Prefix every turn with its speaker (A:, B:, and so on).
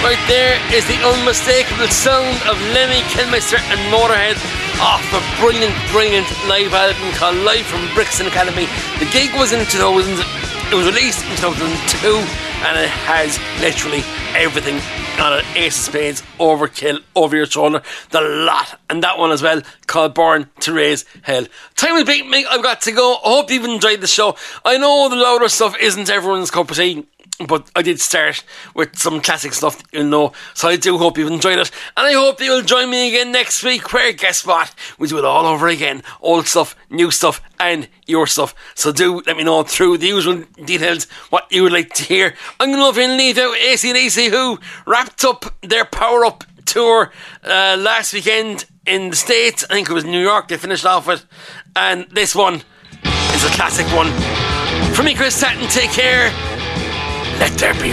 A: Right there is the unmistakable sound of Lemmy Kilmister and Motorhead off a brilliant live album called Live from Brixton Academy. The gig was in 2000, it was released in 2002, and it has literally everything on it. Ace of Spades, Overkill, Over Your Shoulder, the lot, and that one as well called Born to Raise Hell. Time is beating me, I've got to go. I hope you've enjoyed the show. I know the louder stuff isn't everyone's cup of tea, but I did start with some classic stuff that you'll know, so I do hope you've enjoyed it, and I hope that you'll join me again next week, where, guess what, we do it all over again. Old stuff, new stuff, and your stuff. So do let me know through the usual details what you would like to hear. I'm going to love and leave out AC/DC, who wrapped up their Power Up tour last weekend in the States. I think it was New York they finished off with, and this one is a classic one. From me, Chris Tatton, take care. Let there be